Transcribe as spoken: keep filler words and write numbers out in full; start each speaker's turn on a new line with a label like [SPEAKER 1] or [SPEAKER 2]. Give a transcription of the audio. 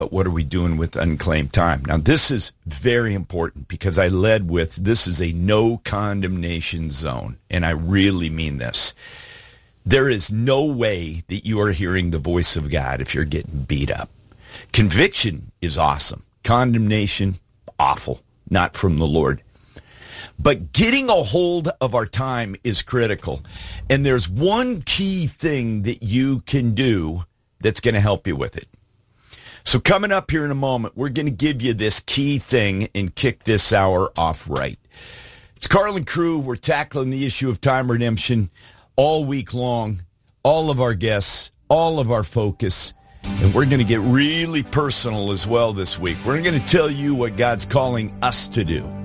[SPEAKER 1] But what are we doing with unclaimed time? Now, this is very important because I led with this is a no condemnation zone, and I really mean this. There is no way that you are hearing the voice of God if you're getting beat up. Conviction is awesome. Condemnation, awful, not from the Lord. But getting a hold of our time is critical. And there's one key thing that you can do that's going to help you with it. So coming up here in a moment, we're going to give you this key thing and kick this hour off right. It's Carlin Crew. We're tackling the issue of time redemption all week long. All of our guests, all of our focus. And we're going to get really personal as well this week. We're going to tell you what God's calling us to do.